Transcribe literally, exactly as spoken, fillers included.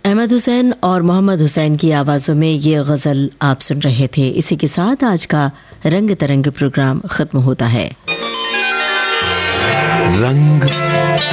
अहमद हुसैन और मोहम्मद हुसैन की आवाज़ों में ये गज़ल आप सुन रहे थे। इसी के साथ आज का रंग तरंग प्रोग्राम ख़त्म होता है। रंग